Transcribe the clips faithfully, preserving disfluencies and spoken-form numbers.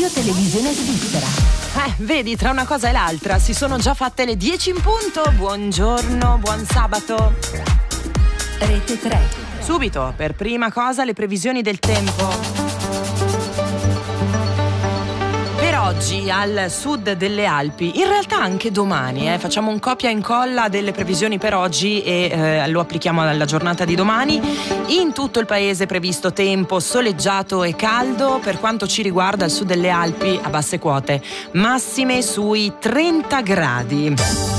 Radio Televisione Svizzera. Eh, vedi, tra una cosa e l'altra si sono già fatte le dieci in punto. Buongiorno, buon sabato. Rete tre. Subito, per prima cosa, le previsioni del tempo. Per oggi al sud delle Alpi, in realtà anche domani, eh, facciamo un copia e incolla delle previsioni per oggi e eh, lo applichiamo alla giornata di domani. In tutto il paese è previsto tempo soleggiato e caldo. Per quanto ci riguarda, al sud delle Alpi a basse quote, massime sui trenta gradi.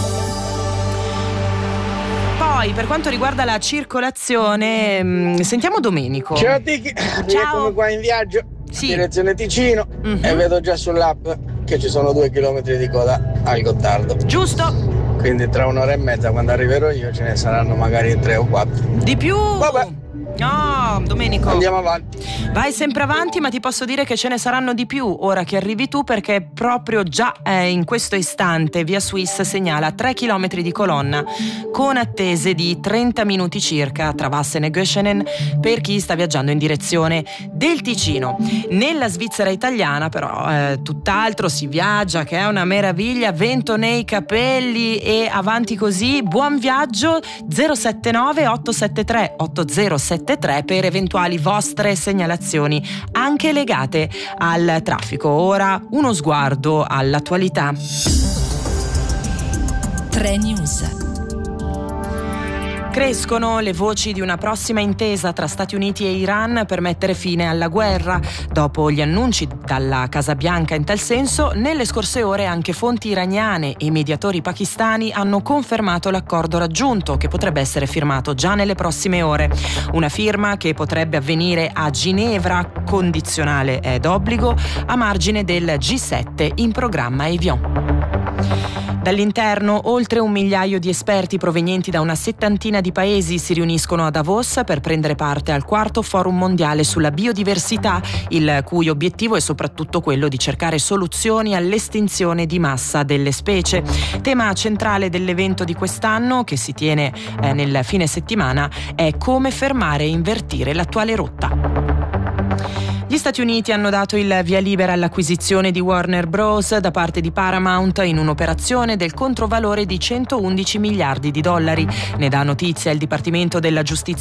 Poi, per quanto riguarda la circolazione, mh, sentiamo Domenico. Ciao Tiki, eccomi qua in viaggio, sì. Direzione Ticino, mm-hmm. E vedo già sull'app che ci sono due chilometri di coda al Gottardo. Giusto. Quindi tra un'ora e mezza, quando arriverò io, ce ne saranno magari tre o quattro. Di più? Vabbè. No, Domenico. Andiamo avanti. Vai sempre avanti, ma ti posso dire che ce ne saranno di più ora che arrivi tu, perché proprio già eh, in questo istante Via Swiss segnala tre chilometri di colonna con attese di trenta minuti circa tra Vassen e Göschenen per chi sta viaggiando in direzione del Ticino. Nella Svizzera italiana però eh, tutt'altro, si viaggia che è una meraviglia, vento nei capelli e avanti così. Buon viaggio. Zero sette nove otto sette tre otto zero sette tre per eventuali vostre segnalazioni anche legate al traffico. Ora uno sguardo all'attualità. tre News. Crescono le voci di una prossima intesa tra Stati Uniti e Iran per mettere fine alla guerra. Dopo gli annunci dalla Casa Bianca in tal senso, nelle scorse ore anche fonti iraniane e mediatori pakistani hanno confermato l'accordo raggiunto, che potrebbe essere firmato già nelle prossime ore. Una firma che potrebbe avvenire a Ginevra, condizionale è d'obbligo, a margine del G sette in programma a Evian. Dall'interno, oltre un migliaio di esperti provenienti da una settantina di paesi si riuniscono a Davos per prendere parte al quarto forum mondiale sulla biodiversità, il cui obiettivo è soprattutto quello di cercare soluzioni all'estinzione di massa delle specie. Tema centrale dell'evento di quest'anno, che si tiene eh, nel fine settimana, è come fermare e invertire l'attuale rotta. Gli Stati Uniti hanno dato il via libera all'acquisizione di Warner Bros. Da parte di Paramount in un'operazione del controvalore di centoundici miliardi di dollari. Ne dà notizia il Dipartimento della Giustizia